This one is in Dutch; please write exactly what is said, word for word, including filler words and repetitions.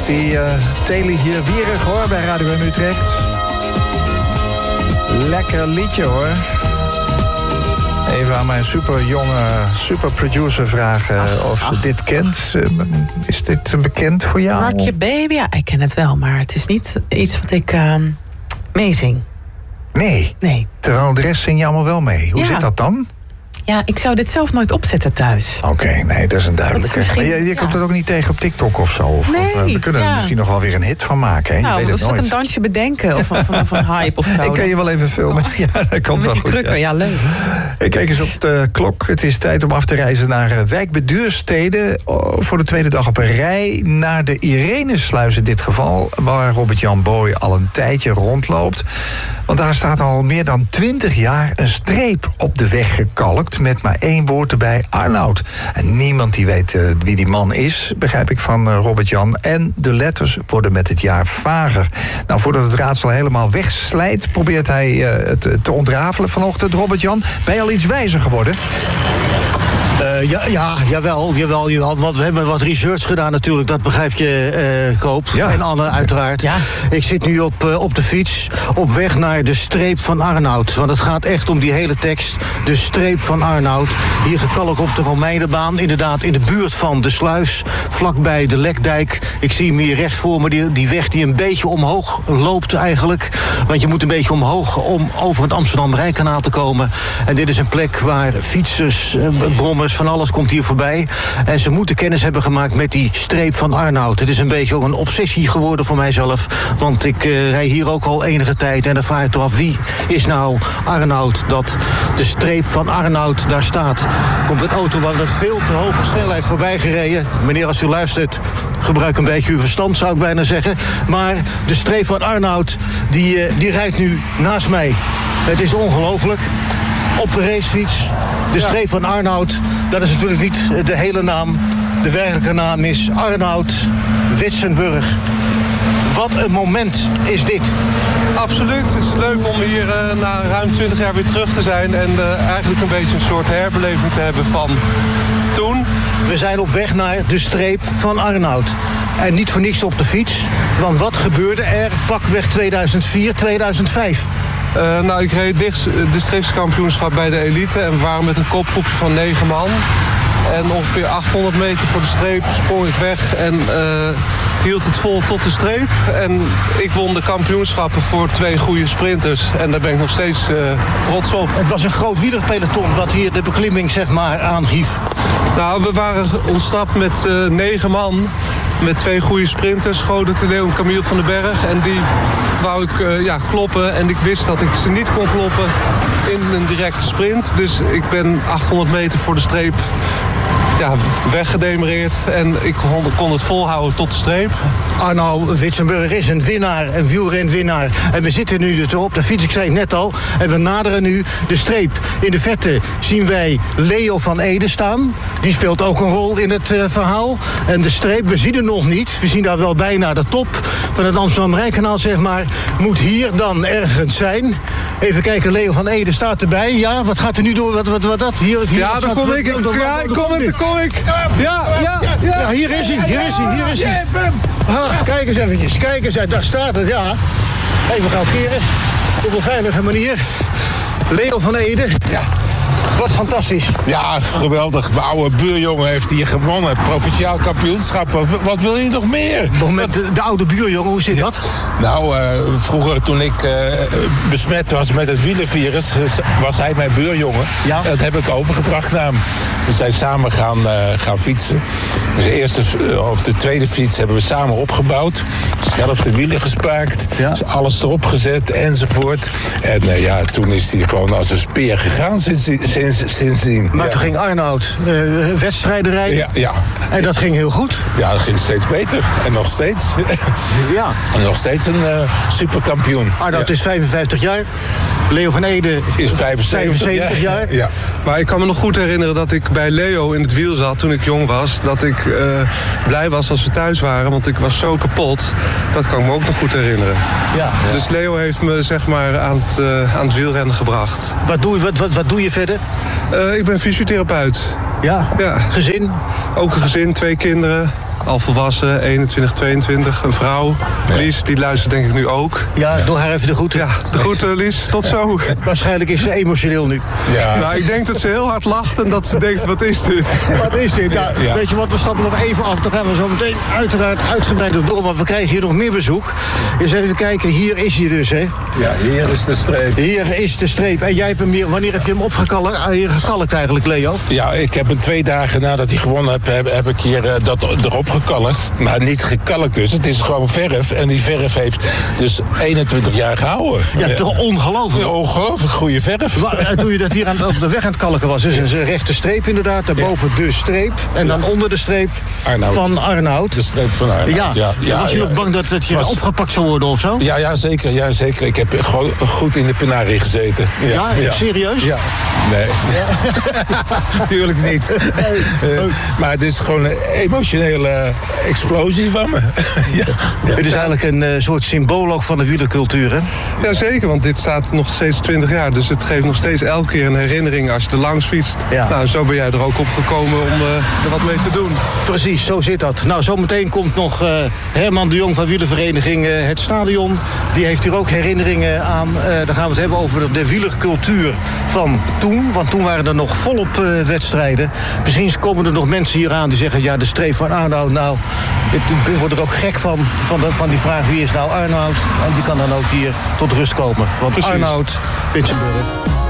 die uh, Teli hier wierig hoor bij Radio M Utrecht. Lekker liedje hoor. Even aan mijn super jonge super producer vragen ach, of ze ach, dit kent. Ach. Is dit bekend voor jou? Rock Your Baby, ja, ik ken het wel, maar het is niet iets wat ik uh, meezing. Nee? Nee. Terwijl de rest zing je allemaal wel mee. Hoe ja. zit dat dan? Ja, ik zou dit zelf nooit opzetten thuis. Oké, okay, nee, dat is een duidelijke. Maar je, je ja. komt het ook niet tegen op TikTok of zo? Of, nee, of, we kunnen ja. er misschien nog wel weer een hit van maken. Hè? Nou, je weet het zal nooit. ik een dansje bedenken? Of van, van, van hype of zo? Ik kan je wel even filmen. Oh. Ja, dat komt met wel die goed, krukken, ja. ja, leuk. Ik kijk eens op de klok. Het is tijd om af te reizen naar Wijk bij Duurstede. Voor de tweede dag op een rij. Naar de Irenesluis in dit geval. Waar Robert-Jan Boy al een tijdje rondloopt. Want daar staat al meer dan twintig jaar een streep op de weg gekalkt. Met maar één woord erbij, Arnoud. En niemand die weet uh, wie die man is, begrijp ik van uh, Robert-Jan. En de letters worden met het jaar vager. Nou, voordat het raadsel helemaal wegslijt, probeert hij uh, het te ontrafelen vanochtend. Robert-Jan, ben je al iets wijzer geworden? Uh, ja, ja, jawel, jawel, jawel. Want we hebben wat research gedaan natuurlijk. Dat begrijp je, uh, Koop. Ja. En Anne, uiteraard. Ja. Ik zit nu op, uh, op de fiets, op weg naar de streep van Arnoud. Want het gaat echt om die hele tekst. De streep van Arnoud. Hier gekalkt op de Romeinenbaan. Inderdaad, in de buurt van de sluis. Vlakbij de Lekdijk. Ik zie hem hier recht voor me. Die, die weg die een beetje omhoog loopt eigenlijk. Want je moet een beetje omhoog om over het Amsterdam-Rijnkanaal te komen. En dit is een plek waar fietsers, brommers, van alles komt hier voorbij. En ze moeten kennis hebben gemaakt met die streep van Arnoud. Het is een beetje ook een obsessie geworden voor mijzelf. Want ik uh, rij hier ook al enige tijd. En dan vraag ik toch af, wie is nou Arnoud? Dat de streep van Arnoud daar staat. Komt een auto waar met veel te hoge snelheid voorbij gereden. Meneer, als u luistert, gebruik een beetje uw verstand, zou ik bijna zeggen. Maar de streep van Arnoud, die, uh, die rijdt nu naast mij. Het is ongelooflijk. Op de racefiets. De streep van Arnoud, dat is natuurlijk niet de hele naam. De werkelijke naam is Arnoud Witsenburg. Wat een moment is dit. Absoluut. Het is leuk om hier uh, na ruim twintig jaar weer terug te zijn. En uh, eigenlijk een beetje een soort herbeleving te hebben van toen. We zijn op weg naar de streep van Arnoud. En niet voor niks op de fiets. Want wat gebeurde er pakweg tweeduizend vier, tweeduizend vijf? Uh, nou, ik reed dicht de streekskampioenschap bij de elite. En we waren met een kopgroepje van negen man. En ongeveer achthonderd meter voor de streep sprong ik weg en uh, hield het vol tot de streep. En ik won de kampioenschappen voor twee goede sprinters. En daar ben ik nog steeds uh, trots op. Het was een groot wielerpeloton wat hier de beklimming zeg maar aanhief. Nou, we waren ontsnapt met uh, negen man. Met twee goede sprinters, Gode de Leeuw en Camille van den Berg. En die wou ik uh, ja, kloppen. En ik wist dat ik ze niet kon kloppen in een directe sprint. Dus ik ben achthonderd meter voor de streep ja, weggedemereerd. En ik kon, kon het volhouden tot de streep. Arnoud Witsenburg is een winnaar, een wielrenwinnaar. En we zitten nu dus op de fiets, ik zei het net al. En we naderen nu de streep. In de verte zien wij Leo van Ede staan. Die speelt ook een rol in het uh, verhaal. En de streep, we zien het nog niet. We zien daar wel bijna de top van het Amsterdam-Rijnkanaal, zeg maar. Moet hier dan ergens zijn. Even kijken, Leo van Ede staat erbij. Ja, wat gaat er nu door? Wat, wat, wat dat? Hier, hier ja, daar kom ik. ik ja, ik kom het, daar kom ik. Ja, ja, ja. Ja, hier is hij, hier is hij, hier is hij. Ah, kijk eens eventjes, kijk eens uit, daar staat het, ja. Even gaan keren, op een veilige manier. Leo van Ede. Ja. Wat fantastisch. Ja, geweldig. Mijn oude buurjongen heeft hier gewonnen. Provinciaal kampioenschap. Wat, wat wil je nog meer? Met de, de oude buurjongen, hoe zit ja. dat? Nou, uh, vroeger toen ik uh, besmet was met het wielenvirus, was hij mijn buurjongen. Ja. Dat heb ik overgebracht naar hem. We zijn samen gaan, uh, gaan fietsen. Dus de eerste of de tweede fiets hebben we samen opgebouwd. Zelf de wielen gespaakt. Ja. Dus alles erop gezet enzovoort. En uh, ja, toen is hij gewoon als een speer gegaan sinds, sinds, sindsdien. Maar ja. toen ging Arnoud uh, wedstrijden rijden. Ja, ja. En dat ging heel goed. Ja, dat ging steeds beter. En nog steeds. Ja. En nog steeds een uh, superkampioen. Arnoud ja. is vijfenvijftig jaar. Leo van Ede is vijfenzeventig, vijfenzeventig ja. jaar. Ja. Maar ik kan me nog goed herinneren dat ik bij Leo in het wiel zat toen ik jong was. Dat ik uh, blij was als we thuis waren, want ik was zo kapot. Dat kan ik me ook nog goed herinneren. Ja. Ja. Dus Leo heeft me zeg maar aan het, uh, aan het wielrennen gebracht. Wat doe je, wat, wat, wat doe je verder? Uh, ik ben fysiotherapeut. Ja, ja. Gezin? Ook een gezin, twee kinderen. al volwassen, eenentwintig, tweeëntwintig, een vrouw. Ja. Lies, die luistert denk ik nu ook. Ja, doe haar even de groeten. Ja, de groeten Lies, tot zo. Waarschijnlijk is ze emotioneel nu. Ja. Nou, ik denk dat ze heel hard lacht en dat ze denkt, wat is dit? Wat is dit? Ja, ja. Weet je wat, we stappen nog even af. Dan gaan we zo meteen uiteraard uitgebreid door, want we krijgen hier nog meer bezoek. Eens even kijken, hier is hij dus, hè? Ja, hier is de streep. Hier is de streep. En jij hebt hem hier, wanneer heb je hem opgekalkt hier gekalkt eigenlijk, Leo? Ja, ik heb hem twee dagen nadat hij gewonnen heb, heb, heb ik hier uh, dat erop gekalkt. Maar niet gekalkt dus, het is gewoon verf. En die verf heeft dus eenentwintig jaar gehouden. Ja, toch ongelooflijk. Ja, ongelooflijk goede verf. Maar, toen je dat hier aan, op de weg aan het kalken was, dus een rechte streep inderdaad. Daarboven ja. de streep. En dan ja. onder de streep Arnoud. van Arnoud. De streep van Arnoud, ja. ja. ja was je ja. nog bang dat het je was... opgepakt zou worden of zo? Ja, ja, zeker, ja, zeker. Ik heb goed in de penarie gezeten. Ja, ja, ja. serieus? Ja. Nee. Ja. Tuurlijk niet. Nee. Uh, maar het is gewoon een emotionele explosie van me. ja. Ja. Het is eigenlijk een uh, soort symbool ook van de wielercultuur, hè? Ja, zeker, want dit staat nog steeds twintig jaar. Dus het geeft nog steeds elke keer een herinnering als je er langs fietst. Ja. Nou, zo ben jij er ook op gekomen om uh, er wat mee te doen. Precies, zo zit dat. Nou, zometeen komt nog uh, Herman de Jong van wielervereniging uh, Het Stadion. Die heeft hier ook herinneringen aan. Uh, dan gaan we het hebben over de wielercultuur van toen. Want toen waren er nog volop uh, wedstrijden. Misschien komen er nog mensen hier aan die zeggen... ja, de streep van Arnoud, nou... ik word er ook gek van, van, de, van die vraag wie is nou Arnoud. En die kan dan ook hier tot rust komen. Want Precies. Arnoud Pitsjenburg...